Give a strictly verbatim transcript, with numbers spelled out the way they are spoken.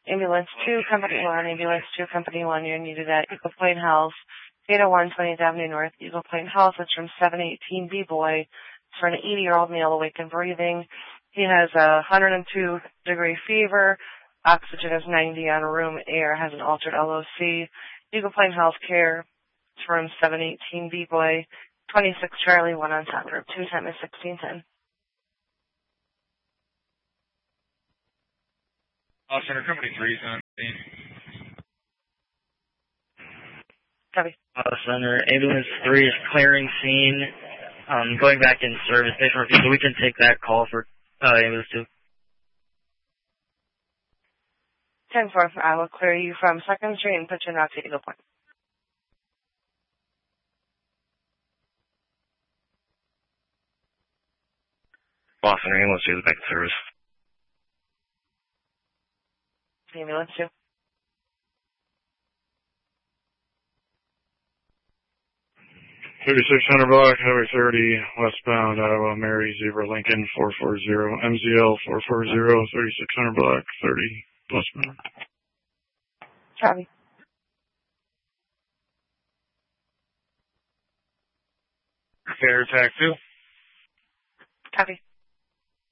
Ambulance two, Company one, Ambulance two, Company one, you're needed at Eagle Point Health, eight oh one twentieth Avenue North, Eagle Point Health. It's from seven eighteen B-Boy. It's for an eighty-year-old male awake and breathing. He has a one hundred two degree fever. Oxygen is ninety on room air, has an altered L O C. Eagle Point Health Care. It's room seven eighteen B-Boy, twenty-six Charlie, one on top group, two time is sixteen ten. Uh, Center Company three, son. Copy. Uh, Center, Ambulance three is clearing scene, um, going back in service. Station review, so we can take that call for uh, Ambulance two. ten four, I will clear you from second Street and put you in route to Eagle Point. Boston Ambulance two is back in service. Ambulance two. thirty-six hundred block, Highway thirty, westbound, Iowa, Mary, Zebra, Lincoln, four four zero, M Z L four four zero, thirty-six hundred block, thirty, westbound. Copy. Air Attack two. Copy.